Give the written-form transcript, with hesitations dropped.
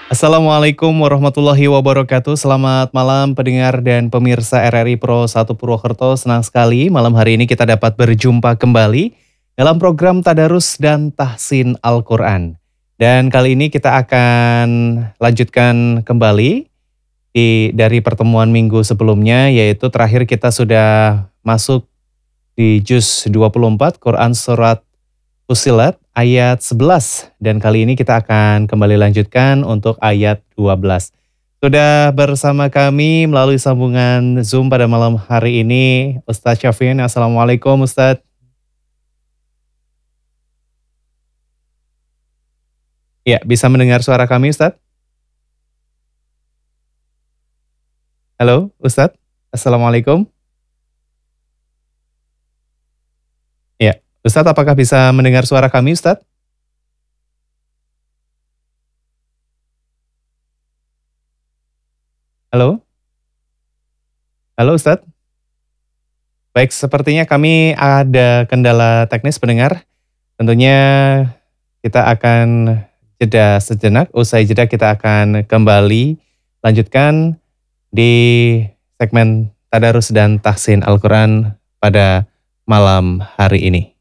Assalamualaikum warahmatullahi wabarakatuh. Selamat malam pendengar dan pemirsa RRI Pro 1 Purwokerto. Senang sekali malam hari ini kita dapat berjumpa kembali dalam program Tadarus dan Tahsin Al-Quran. Dan kali ini kita akan lanjutkan kembali dari pertemuan minggu sebelumnya, yaitu terakhir kita sudah masuk di Juz 24 Quran Surat Fussilat ayat 11 dan kali ini kita akan kembali lanjutkan untuk ayat 12. Sudah bersama kami melalui sambungan Zoom pada malam hari ini Ustadz Syafin. Assalamualaikum Ustadz. Ya, bisa mendengar suara kami Ustadz? Halo Ustadz. Assalamualaikum. Ya, Ustadz apakah bisa mendengar suara kami Ustadz? Halo? Halo Ustadz? Baik, sepertinya kami ada kendala teknis pendengar. Tentunya kita akan jeda sejenak, usai jeda kita akan kembali lanjutkan di segmen Tadarus dan Tahsin Al-Quran pada malam hari ini.